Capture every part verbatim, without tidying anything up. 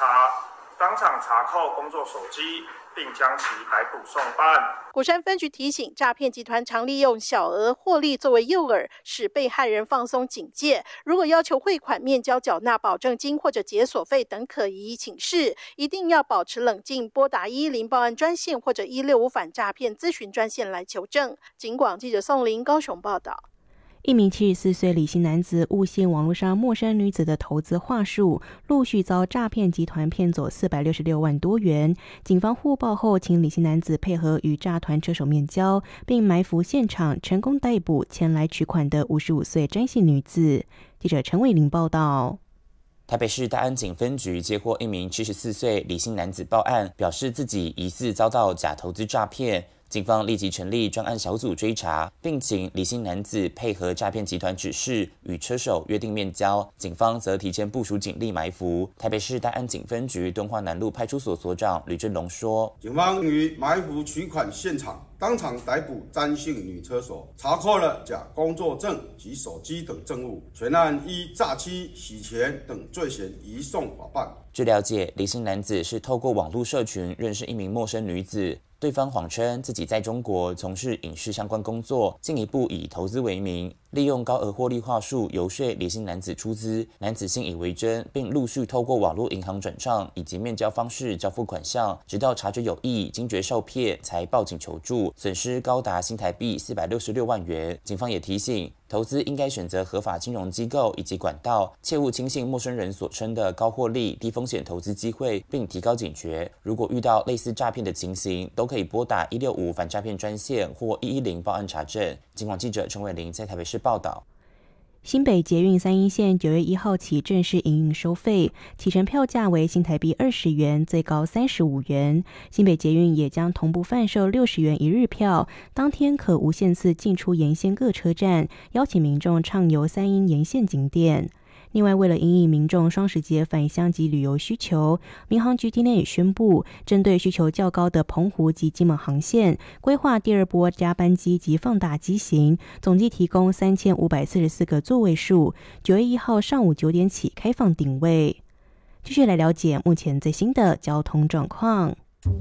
查，当场查扣工作手机，并将其逮捕送办。 鼓山分局提醒，诈骗集团常利用小额获利作为诱饵，使被害人放松警戒。如果要求汇款、面交缴纳保证金或者解锁费等可疑请示，一定要保持冷静，拨打一一零报案专线或者一六五反诈骗咨询专线来求证。警广记者宋林高雄报道。 一名七十四岁李姓男子误信网络上陌生女子的投资话术，陆续遭诈骗集团骗走四百六十六万多元。警方获报后，请李姓男子配合与诈团车手面交，并埋伏现场，成功逮捕前来取款的五十五岁詹姓女子。记者陈伟玲报道。 台北市大安警分局接获一名七十四岁李姓男子报案，表示自己疑似遭到假投资诈骗。警方立即成立专案小组追查，并请李姓男子配合诈骗集团指示，与车手约定面交。警方则提前部署警力埋伏。台北市大安警分局敦化南路派出所所长吕振龙说：“ 警方于埋伏取款现场，当场逮捕詹姓女车手，查扣了假工作证及手机等证物，全案依诈欺、洗钱等罪嫌移送法办。” 据了解，李姓男子是透过网络社群认识一名陌生女子。对方谎称自己在中国从事影视相关工作，进一步以投资为名，利用高额获利话术游说李姓男子出资，男子信以为真，并陆续透过网络银行转账以及面交方式交付款项，直到察觉有异，惊觉受骗，才报警求助，损失高达新台币四百六十六万元。警方也提醒，投资应该选择合法金融机构以及管道，切勿轻信陌生人所称的高获利、低风险投资机会，并提高警觉。如果遇到类似诈骗的情形，都可以拨打一六五反诈骗专线或一一零报案查证。警广记者陈伟玲在台北市报道。 新北捷运三鶯线九月一号起正式营运收费，起程票价为新台币二十元，最高三十五元。新北捷运也将同步贩售六十元一日票，当天可无限次进出沿线各车站，邀请民众畅游三鶯沿线景点。另外，为了因应民众双十节返乡及旅游需求，民航局今天也宣布，针对需求较高的澎湖及金门航线，规划第二波加班机及放大机型，总计提供三千五百四十四个座位数。九月一号上午九点起开放订位。继续来了解目前最新的交通状况。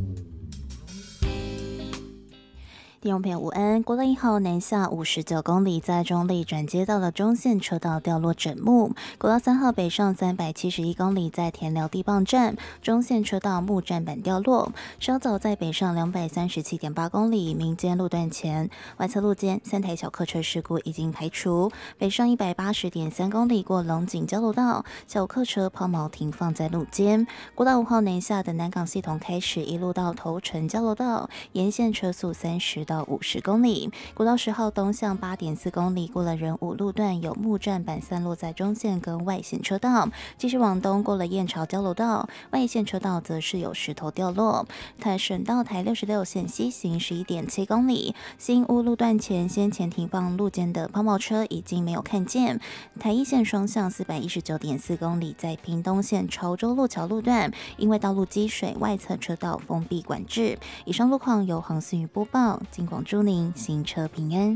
听众朋友午安，国道一号南下五十九公里，在中立转接到了中线车道掉落枕木。国道三号北上三百七十一公里，在田寮地磅站中线车道木栈板掉落。稍早在北上两百三十七点八公里，民间路段前外侧路肩三台小客车事故已经排除。北上一百八十点三公里，过龙井交流道，小客车抛锚停放在路肩。国道五号南下的南港系统开始一路到头城交流道，沿线车速三十到五十公里。国道十号东向八点四公里，过了仁武路段有木栈板散落在中线跟外线车道，继续往东过了燕巢交流道，外线车道则是有石头掉落。台省道台六十六线西行十一点七公里，新屋路段前先前停放路肩的抛锚车已经没有看见。台一线双向四百一十九点四公里，在屏东县潮州路桥路段，因为道路积水，外侧车道封闭管制。以上路况由黄思雨播报。金广祝您行车平安。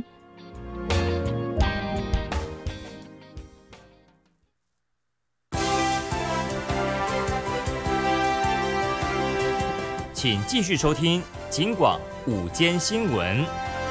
请继续收听金广午间新闻。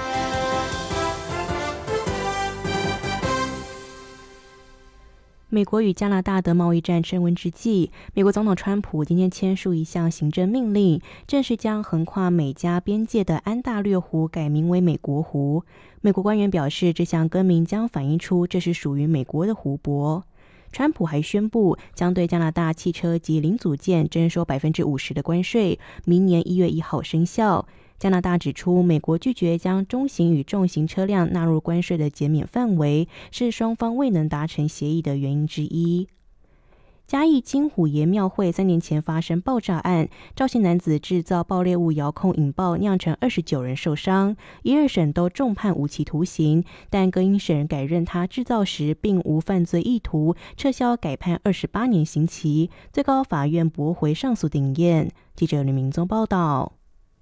美国与加拿大的贸易战升温之际，美国总统川普今天签署一项行政命令，正式将横跨美加边界的安大略湖改名为美国湖。美国官员表示，这项更名将反映出这是属于美国的湖泊。川普还宣布将对加拿大汽车及零组件征收百分之五十的关税，明年一月一号生效。加拿大指出，美国拒绝将中型与重型车辆纳入关税的减免范围，是双方未能达成协议的原因之一。嘉义金虎爷庙会三年前发生爆炸案，赵姓男子制造爆裂物遥控引爆，酿成二十九人受伤，一二审都重判无期徒刑，但更因审改认他制造时并无犯罪意图，撤销改判二十八年刑期，最高法院驳回上诉定验。记者吕明宗报道。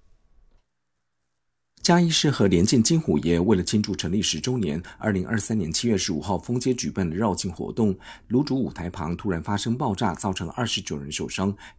嘉义市和联建金虎爷为了庆祝成立十周年，二零二三年七月十五号封街举办的绕境活动，炉主舞台旁突然发生爆炸，造成了二十九人受伤，